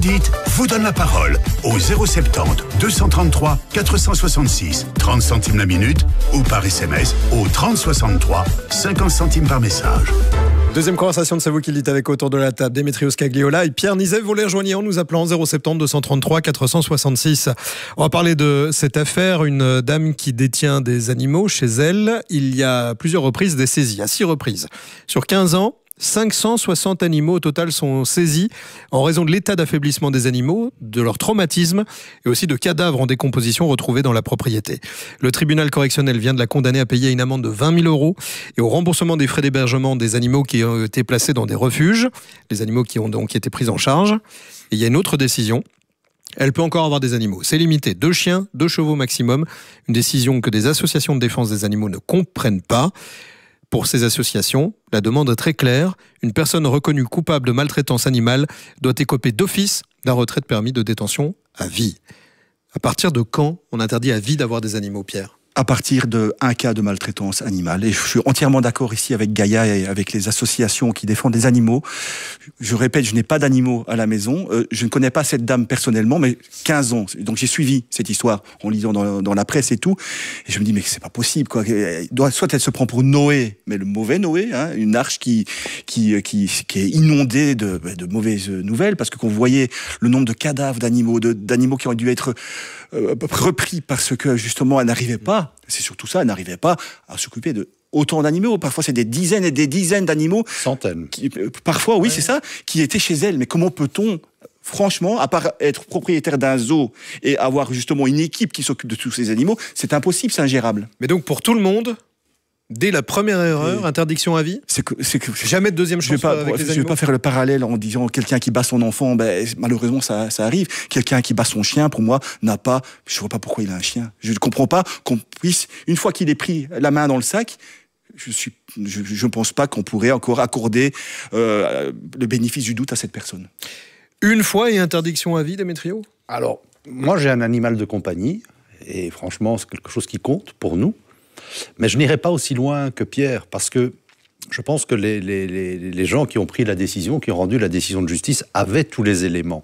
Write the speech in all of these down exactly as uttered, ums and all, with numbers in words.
Kildit vous donne la parole au zéro soixante-dix deux cent trente-trois quatre cent soixante-six, trente centimes la minute ou par S M S au trente soixante-trois, cinquante centimes par message. Deuxième conversation de C'est vous qui le dites avec autour de la table Démétrios Cagliola et Pierre Nizet. Vous les rejoignez en nous appelant zéro soixante-dix deux cent trente-trois quatre cent soixante-six. On va parler de cette affaire. Une dame qui détient des animaux chez elle. Il y a plusieurs reprises des saisies, à six reprises. Sur quinze ans, cinq cent soixante animaux au total sont saisis en raison de l'état d'affaiblissement des animaux, de leur traumatisme et aussi de cadavres en décomposition retrouvés dans la propriété. Le tribunal correctionnel vient de la condamner à payer une amende de vingt mille euros et au remboursement des frais d'hébergement des animaux qui ont été placés dans des refuges, les animaux qui ont donc été pris en charge. Et il y a une autre décision. Elle peut encore avoir des animaux. C'est limité. Deux chiens, deux chevaux maximum. Une décision que des associations de défense des animaux ne comprennent pas. Pour ces associations, la demande est très claire. Une personne reconnue coupable de maltraitance animale doit écoper d'office d'un retrait de permis de détention à vie. À partir de quand on interdit à vie d'avoir des animaux, Pierre ? À partir d'un cas de maltraitance animale. Et je suis entièrement d'accord ici avec Gaïa et avec les associations qui défendent les animaux. Je répète, je n'ai pas d'animaux à la maison. Euh, je ne connais pas cette dame personnellement, mais quinze ans. Donc j'ai suivi cette histoire en lisant dans, dans la presse et tout. Et je me dis, mais c'est pas possible, quoi. Soit elle se prend pour Noé, mais le mauvais Noé, hein, une arche qui, qui, qui, qui est inondée de, de mauvaises nouvelles, parce que qu'on voyait le nombre de cadavres d'animaux, de, d'animaux qui ont dû être euh, repris parce que justement elle n'arrivait pas. C'est surtout ça, elle n'arrivait pas à s'occuper de autant d'animaux. Parfois, c'est des dizaines et des dizaines d'animaux. Centaines. Qui, parfois, oui, ouais. c'est ça, qui étaient chez elle. Mais comment peut-on, franchement, à part être propriétaire d'un zoo et avoir justement une équipe qui s'occupe de tous ces animaux, c'est impossible, c'est ingérable. Mais donc, pour tout le monde, dès la première erreur, et interdiction à vie, c'est que, c'est que, jamais de deuxième chance. Je ne avec les vais pas faire le parallèle en disant quelqu'un qui bat son enfant, ben, malheureusement ça, ça arrive. Quelqu'un qui bat son chien, pour moi, n'a pas. Je ne vois pas pourquoi il a un chien. Je ne comprends pas qu'on puisse, une fois qu'il est pris la main dans le sac, je suis, je, je ne pense pas qu'on pourrait encore accorder euh, le bénéfice du doute à cette personne. Une fois et interdiction à vie, Démétrio ? Alors, moi j'ai un animal de compagnie et franchement c'est quelque chose qui compte pour nous. Mais je n'irai pas aussi loin que Pierre, parce que je pense que les, les, les, les gens qui ont pris la décision, qui ont rendu la décision de justice, avaient tous les éléments.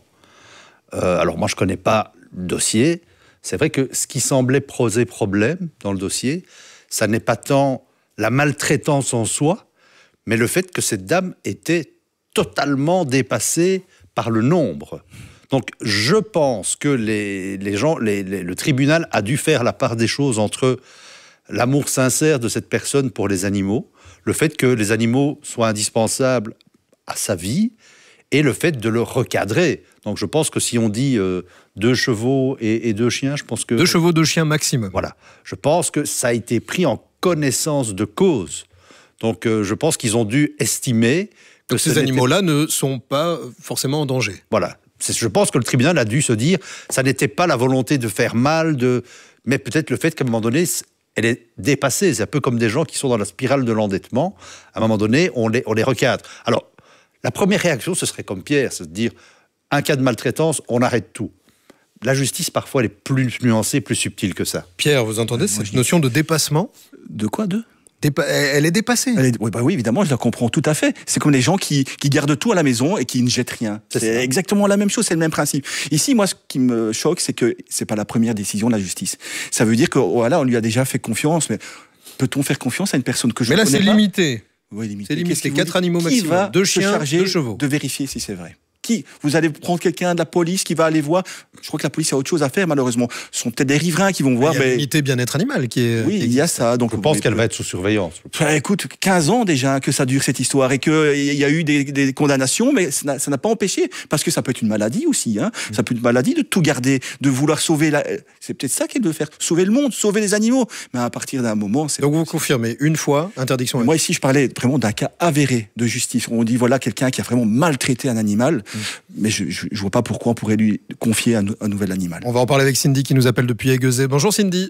Euh, alors moi, je ne connais pas le dossier. C'est vrai que ce qui semblait poser problème dans le dossier, ça n'est pas tant la maltraitance en soi, mais le fait que cette dame était totalement dépassée par le nombre. Donc je pense que les, les gens, les, les, le tribunal a dû faire la part des choses entre l'amour sincère de cette personne pour les animaux, le fait que les animaux soient indispensables à sa vie et le fait de le recadrer. Donc je pense que si on dit euh, deux chevaux et, et deux chiens, je pense que... Deux chevaux, deux chiens maximum. Voilà. Je pense que ça a été pris en connaissance de cause. Donc euh, je pense qu'ils ont dû estimer que... Donc ces animaux-là ne sont pas forcément en danger. Voilà. C'est, je pense que le tribunal a dû se dire, ça n'était pas la volonté de faire mal, de... mais peut-être le fait qu'à un moment donné... elle est dépassée. C'est un peu comme des gens qui sont dans la spirale de l'endettement. À un moment donné, on les, on les recadre. Alors, la première réaction, ce serait comme Pierre, c'est de dire, un cas de maltraitance, on arrête tout. La justice, parfois, elle est plus nuancée, plus subtile que ça. Pierre, vous entendez euh, cette notion de dépassement ? De quoi, de ? Dépa- elle est dépassée. Elle est, oui, bah oui, évidemment, je la comprends tout à fait. C'est comme les gens qui, qui gardent tout à la maison et qui ne jettent rien. C'est, c'est exactement la même chose, c'est le même principe. Ici, moi, ce qui me choque, c'est que c'est pas la première décision de la justice. Ça veut dire que, voilà, on lui a déjà fait confiance, mais peut-on faire confiance à une personne que je ne connais pas ? Mais là, c'est limité. Oui, limité. C'est limité. Quatre animaux maximum. Qui va deux chiens, deux chevaux. De vérifier si c'est vrai. Qui ? Vous allez prendre quelqu'un de la police qui va aller voir. Je crois que la police a autre chose à faire, malheureusement. Ce sont peut-être des riverains qui vont voir. Il y a mais... l'unité bien-être animal qui est. Oui, qui il y a ça. Donc je pense qu'elle va être sous surveillance. Bah, écoute, quinze ans déjà que ça dure cette histoire et qu'il y a eu des, des condamnations, mais ça n'a, ça n'a pas empêché. Parce que ça peut être une maladie aussi. Hein. Mmh. Ça peut être une maladie de tout garder, de vouloir sauver. La... C'est peut-être ça qu'elle veut faire. Sauver le monde, sauver les animaux. Mais à partir d'un moment. C'est... Donc vous confirmez, une fois, interdiction. Moi ici, je parlais vraiment d'un cas avéré de justice. On dit voilà quelqu'un qui a vraiment maltraité un animal, mmh. mais je Je ne vois pas pourquoi on pourrait lui confier un, un nouvel animal. On va en parler avec Cindy qui nous appelle depuis Aiguezé. Bonjour Cindy.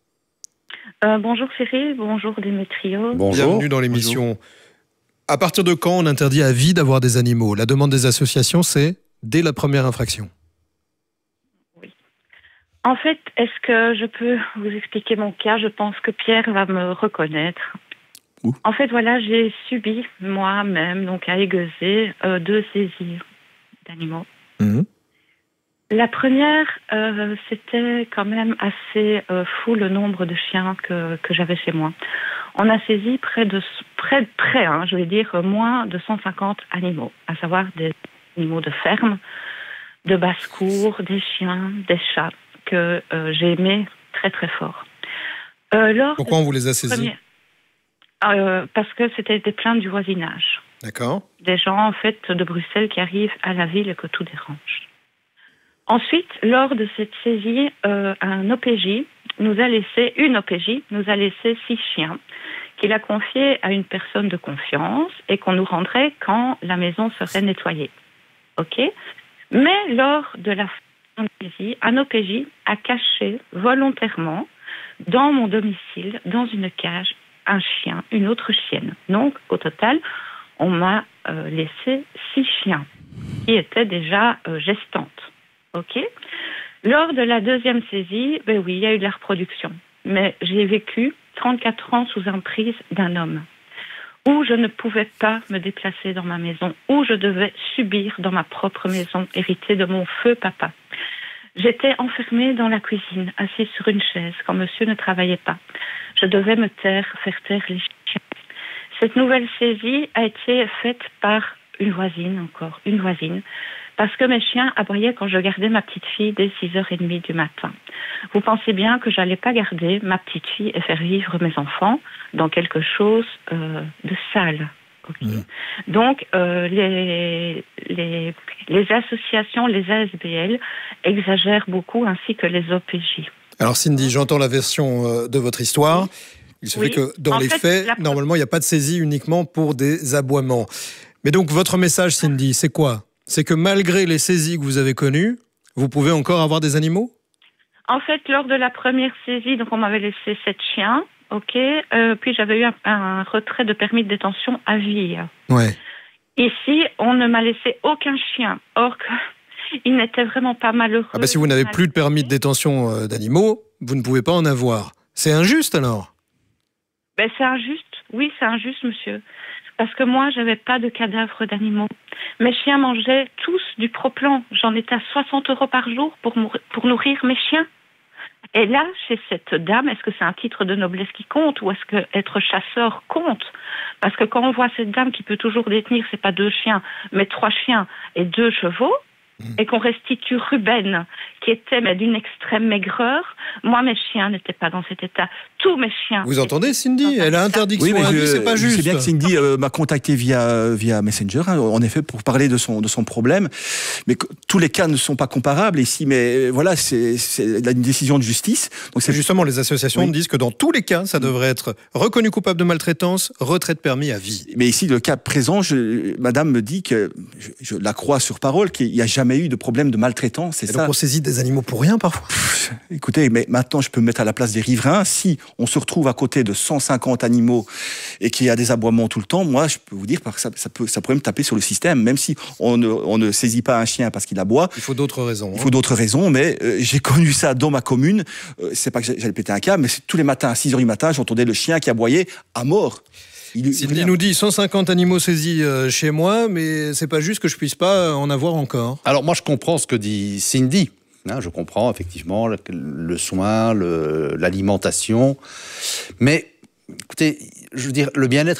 Euh, bonjour Cyril, bonjour Démétrio. Bonjour. Bienvenue dans l'émission. Bonjour. À partir de quand on interdit à vie d'avoir des animaux ? La demande des associations, c'est dès la première infraction. Oui. En fait, est-ce que je peux vous expliquer mon cas ? Je pense que Pierre va me reconnaître. Où ? En fait, voilà, j'ai subi moi-même, donc à Aiguezé, euh, deux saisies d'animaux. Mmh. La première, euh, c'était quand même assez euh, fou le nombre de chiens que, que j'avais chez moi. On a saisi près de, près, près hein, je vais dire, moins de cent cinquante animaux, à savoir des animaux de ferme, de basse-cour, des chiens, des chats, que euh, j'ai aimés très très fort. Euh, lors Pourquoi on vous les a saisis? première... euh, Parce que c'était des plaintes du voisinage. D'accord. Des gens, en fait, de Bruxelles qui arrivent à la ville et que tout dérange. Ensuite, lors de cette saisie, euh, un O P J nous a laissé, une O P J nous a laissé six chiens qu'il a confiés à une personne de confiance et qu'on nous rendrait quand la maison serait nettoyée. OK? Mais lors de la fin de la saisie, un O P J a caché volontairement dans mon domicile, dans une cage, un chien, une autre chienne. Donc, au total, on m'a euh, laissé six chiens qui étaient déjà euh, gestantes. OK. Lors de la deuxième saisie, ben oui, il y a eu de la reproduction. Mais j'ai vécu trente-quatre ans sous emprise d'un homme, où je ne pouvais pas me déplacer dans ma maison, où je devais subir dans ma propre maison, héritée de mon feu papa. J'étais enfermée dans la cuisine, assise sur une chaise, quand monsieur ne travaillait pas. Je devais me taire, faire taire les chiens. Cette nouvelle saisie a été faite par une voisine, encore, une voisine, parce que mes chiens aboyaient quand je gardais ma petite fille dès six heures trente du matin. Vous pensez bien que j'allais pas garder ma petite fille et faire vivre mes enfants dans quelque chose euh, de sale. Okay. Mmh. Donc, euh, les, les, les associations, les A S B L, exagèrent beaucoup, ainsi que les O P J. Alors Cindy, j'entends la version de votre histoire. Il se oui. fait que dans en les fait, faits, la... normalement, il n'y a pas de saisie uniquement pour des aboiements. Mais donc, votre message, Cindy, c'est quoi? C'est que malgré les saisies que vous avez connues, vous pouvez encore avoir des animaux? En fait, lors de la première saisie, donc on m'avait laissé sept chiens, ok, euh, puis j'avais eu un, un retrait de permis de détention à vie. Ouais. Ici, on ne m'a laissé aucun chien, or qu'il n'était vraiment pas malheureux. Ah bah si vous n'avez plus de permis de détention euh, d'animaux, vous ne pouvez pas en avoir. C'est injuste alors? Ben c'est injuste, oui, c'est injuste, monsieur. Parce que moi, j'avais pas de cadavre d'animaux. Mes chiens mangeaient tous du Pro-Plan. J'en étais à soixante euros par jour pour, mourir, pour nourrir mes chiens. Et là, chez cette dame, est-ce que c'est un titre de noblesse qui compte ou est-ce que être chasseur compte? Parce que quand on voit cette dame qui peut toujours détenir, c'est pas deux chiens, mais trois chiens et deux chevaux, et qu'on restitue Ruben, qui était mais d'une extrême maigreur. Moi, mes chiens n'étaient pas dans cet état. Tous mes chiens... Vous entendez, Cindy? Elle a interdiction oui, à vie, c'est pas juste. Je sais bien que Cindy euh, m'a contacté via, via Messenger, hein, en effet, pour parler de son, de son problème. Mais que, tous les cas ne sont pas comparables ici, mais voilà, c'est, c'est une décision de justice. Donc c'est justement, les associations oui. disent que dans tous les cas, ça devrait être reconnu coupable de maltraitance, retrait de permis à vie. Mais ici, le cas présent, je, madame me dit que, je, je la crois sur parole, qu'il n'y a jamais eu de problème de maltraitance, c'est et ça. Donc on saisit des animaux pour rien parfois. Pff, écoutez, mais maintenant je peux me mettre à la place des riverains. Si on se retrouve à côté de cent cinquante animaux et qu'il y a des aboiements tout le temps, moi je peux vous dire que ça, ça, peut, ça pourrait me taper sur le système, même si on ne, on ne saisit pas un chien parce qu'il aboie. Il faut d'autres raisons. Il faut hein. d'autres raisons, mais euh, j'ai connu ça dans ma commune. Euh, c'est pas que j'allais péter un câble, mais tous les matins à six heures du matin, j'entendais le chien qui aboyait à mort. Il, Cindy il nous dit cent cinquante animaux saisis euh, chez moi, mais c'est pas juste que je puisse pas en avoir encore. Alors moi je comprends ce que dit Cindy. Hein, je comprends effectivement le, le soin, le, l'alimentation, mais écoutez, je veux dire le bien-être